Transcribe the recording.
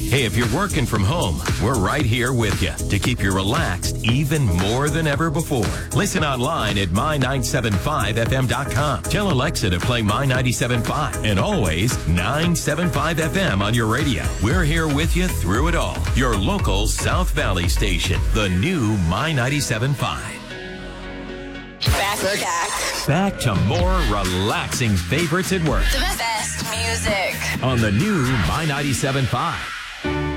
Hey, if you're working from home, we're right here with you to keep you relaxed even more than ever before. Listen online at my975fm.com. Tell Alexa to play My 97.5 and always 975 FM on your radio. We're here with you through it all. Your local South Valley station, the new My 97.5. Back to more relaxing favorites at work. The best music. On the new My 97.5.